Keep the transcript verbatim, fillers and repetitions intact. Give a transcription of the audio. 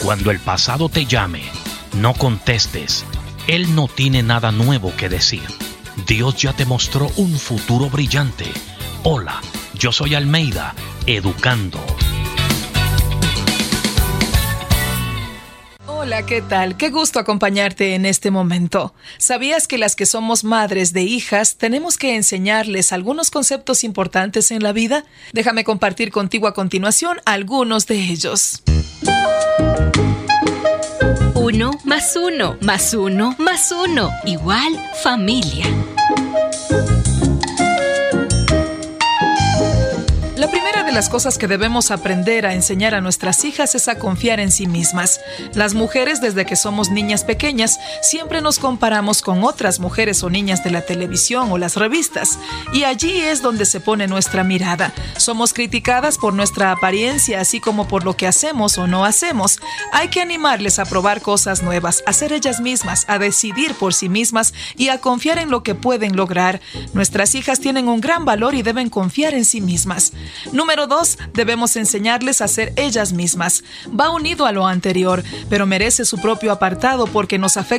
Cuando el pasado te llame, no contestes. Él no tiene nada nuevo que decir. Dios ya te mostró un futuro brillante. Hola, yo soy Almeida, educando. Hola, ¿qué tal? Qué gusto acompañarte en este momento. ¿Sabías que las que somos madres de hijas tenemos que enseñarles algunos conceptos importantes en la vida? Déjame compartir contigo a continuación algunos de ellos. Uno más uno, más uno, más uno, igual familia. La primera de las cosas que debemos aprender a enseñar a nuestras hijas es a confiar en sí mismas. Las mujeres, desde que somos niñas pequeñas, siempre nos comparamos con otras mujeres o niñas de la televisión o las revistas. Y allí es donde se pone nuestra mirada. Somos criticadas por nuestra apariencia, así como por lo que hacemos o no hacemos. Hay que animarles a probar cosas nuevas, a ser ellas mismas, a decidir por sí mismas y a confiar en lo que pueden lograr. Nuestras hijas tienen un gran valor y deben confiar en sí mismas. Número dos, debemos enseñarles a ser ellas mismas. Va unido a lo anterior, pero merece su propio apartado porque nos afecta